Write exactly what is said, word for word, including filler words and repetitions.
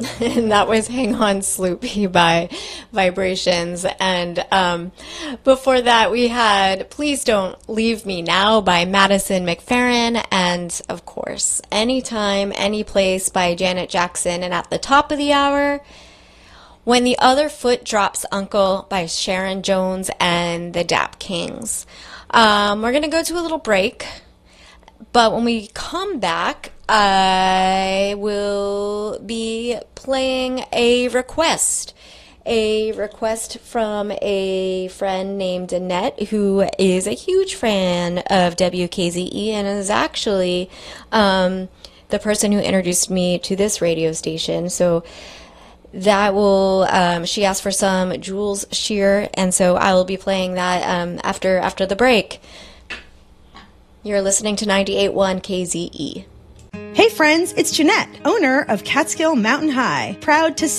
And that was Hang On Sloopy by Vibrations. And um, before that, we had Please Don't Leave Me Now by Madison McFerrin. And of course, Anytime, Anyplace by Janet Jackson. And at the top of the hour, When the Other Foot Drops Uncle by Sharon Jones and the Dap Kings. Um, we're going to go to a little break. But when we come back, I will be playing a request. A request from a friend named Annette, who is a huge fan of W K Z E and is actually um, the person who introduced me to this radio station. So that will, um, she asked for some Jules Shear, and so I will be playing that um, after after the break. You're listening to ninety-eight point one K Z E. Hey friends, it's Jeanette, owner of Catskill Mountain High. Proud to